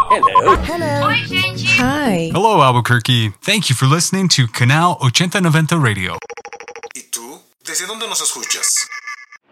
Hello. Hello. Oi, gente. Hi. Hello, Albuquerque. Thank you for listening to Canal 8090 Radio. ¿Y tú? ¿Desde dónde nos escuchas?